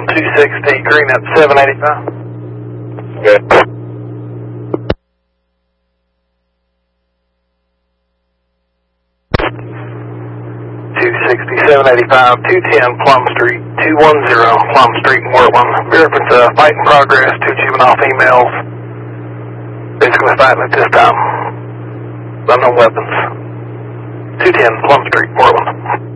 260, green up 785. Good. 785, 210 Plum Street, 210 Plum Street in Portland. Reference fight in progress, 2 juvenile females. Basically fighting at this time. Unknown weapons. 210 Plum Street, Portland.